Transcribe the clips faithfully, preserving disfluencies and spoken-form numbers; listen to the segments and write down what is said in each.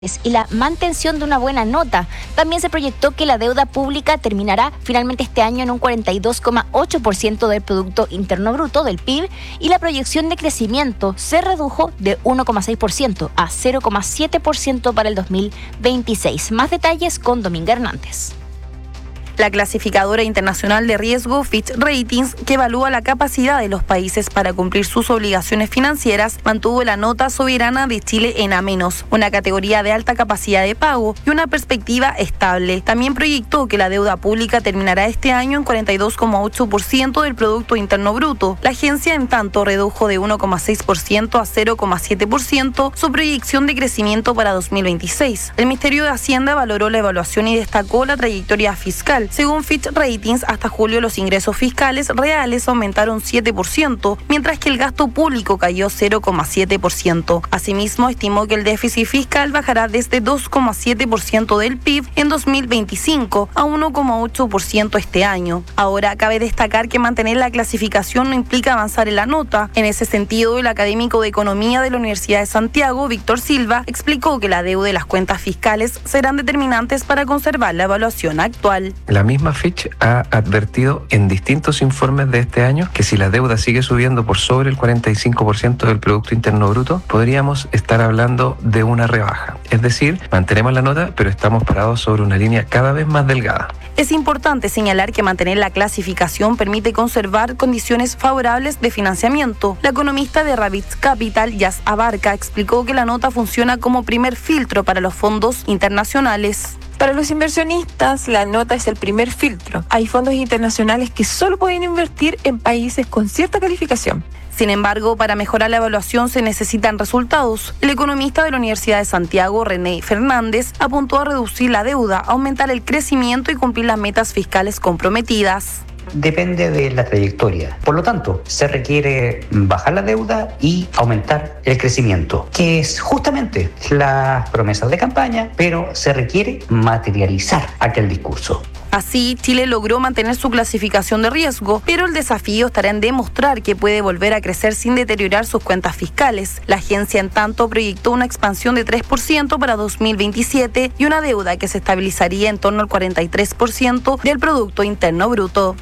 y la mantención de una buena nota. También se proyectó que la deuda pública terminará finalmente este año en un cuarenta y dos coma ocho por ciento del Producto Interno Bruto, del P I B, y la proyección de crecimiento se redujo de uno coma seis por ciento a cero coma siete por ciento para el dos mil veintiséis. Más detalles con Dominga Hernández. La clasificadora internacional de riesgo Fitch Ratings, que evalúa la capacidad de los países para cumplir sus obligaciones financieras, mantuvo la nota soberana de Chile en A menos, una categoría de alta capacidad de pago y una perspectiva estable. También proyectó que la deuda pública terminará este año en cuarenta y dos coma ocho por ciento del Producto Interno Bruto. La agencia, en tanto, redujo de uno coma seis por ciento a cero coma siete por ciento su proyección de crecimiento para dos mil veintiséis. El Ministerio de Hacienda valoró la evaluación y destacó la trayectoria fiscal. Según Fitch Ratings, hasta julio los ingresos fiscales reales aumentaron siete por ciento, mientras que el gasto público cayó cero coma siete por ciento. Asimismo, estimó que el déficit fiscal bajará desde dos coma siete por ciento del P I B en dos mil veinticinco a uno coma ocho por ciento este año. Ahora, cabe destacar que mantener la clasificación no implica avanzar en la nota. En ese sentido, el académico de Economía de la Universidad de Santiago, Víctor Silva, explicó que la deuda y las cuentas fiscales serán determinantes para conservar la evaluación actual. La misma Fitch ha advertido en distintos informes de este año que si la deuda sigue subiendo por sobre el cuarenta y cinco por ciento del Producto Interno Bruto, podríamos estar hablando de una rebaja. Es decir, mantenemos la nota, pero estamos parados sobre una línea cada vez más delgada. Es importante señalar que mantener la clasificación permite conservar condiciones favorables de financiamiento. La economista de Ravitz Capital, Yas Abarca, explicó que la nota funciona como primer filtro para los fondos internacionales. Para los inversionistas, la nota es el primer filtro. Hay fondos internacionales que solo pueden invertir en países con cierta calificación. Sin embargo, para mejorar la evaluación se necesitan resultados. El economista de la Universidad de Santiago, René Fernández, apuntó a reducir la deuda, aumentar el crecimiento y cumplir las metas fiscales comprometidas. Depende de la trayectoria. Por lo tanto, se requiere bajar la deuda y aumentar el crecimiento, que es justamente las promesas de campaña, pero se requiere materializar aquel discurso. Así, Chile logró mantener su clasificación de riesgo, pero el desafío estará en demostrar que puede volver a crecer sin deteriorar sus cuentas fiscales. La agencia, en tanto, proyectó una expansión de tres por ciento para dos mil veintisiete y una deuda que se estabilizaría en torno al cuarenta y tres por ciento del Producto Interno Bruto.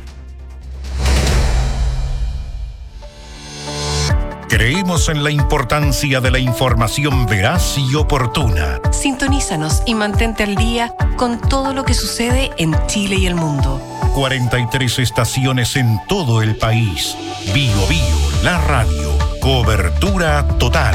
Creemos en la importancia de la información veraz y oportuna. Sintonízanos y mantente al día con todo lo que sucede en Chile y el mundo. cuarenta y tres estaciones en todo el país. Bio Bio, la radio. Cobertura total.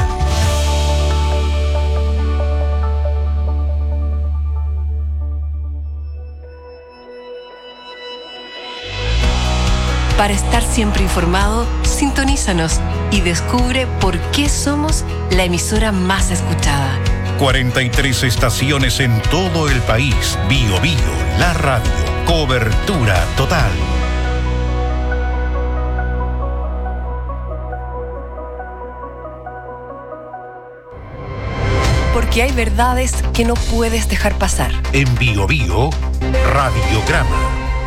Para estar siempre informado, sintonízanos y descubre por qué somos la emisora más escuchada. cuarenta y tres estaciones en todo el país. Bio Bio, la radio. Cobertura total. Porque hay verdades que no puedes dejar pasar. En Bio Bio, Radiograma.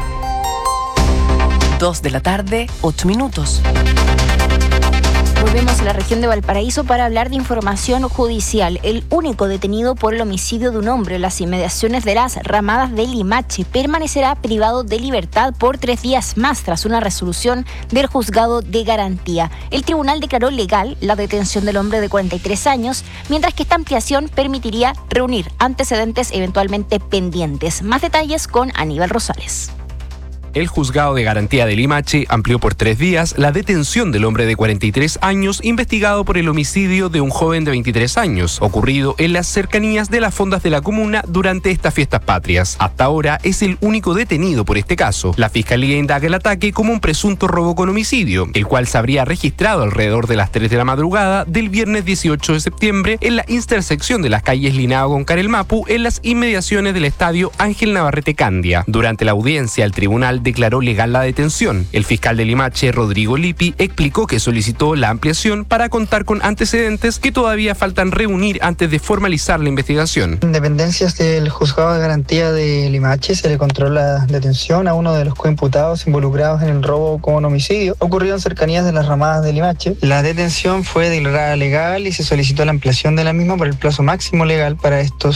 Dos de la tarde, ocho minutos. Volvemos a la región de Valparaíso para hablar de información judicial. El único detenido por el homicidio de un hombre en las inmediaciones de las Ramadas de Limache permanecerá privado de libertad por tres días más tras una resolución del juzgado de garantía. El tribunal declaró legal la detención del hombre de cuarenta y tres años, mientras que esta ampliación permitiría reunir antecedentes eventualmente pendientes. Más detalles con Aníbal Rosales. El juzgado de garantía de Limache amplió por tres días la detención del hombre de cuarenta y tres años investigado por el homicidio de un joven de veintitrés años, ocurrido en las cercanías de las fondas de la comuna durante estas fiestas patrias. Hasta ahora es el único detenido por este caso. La fiscalía indaga el ataque como un presunto robo con homicidio, el cual se habría registrado alrededor de las tres de la madrugada del viernes dieciocho de septiembre en la intersección de las calles Linao con Carelmapu en las inmediaciones del estadio Ángel Navarrete Candia. Durante la audiencia, el tribunal declaró legal la detención. El fiscal de Limache, Rodrigo Lippi, explicó que solicitó la ampliación para contar con antecedentes que todavía faltan reunir antes de formalizar la investigación. En dependencias del Juzgado de Garantía de Limache se le controló la detención a uno de los coimputados involucrados en el robo con homicidio ocurrido en cercanías de las Ramadas de Limache. La detención fue declarada legal y se solicitó la ampliación de la misma por el plazo máximo legal para estos